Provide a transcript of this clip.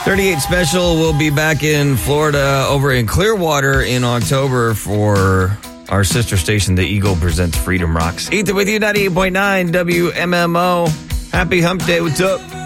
38 Special will be back in Florida over in Clearwater in October for our sister station, The Eagle Presents Freedom Rocks. Ethan with you, 98.9 WMMO. Happy Hump Day. What's up?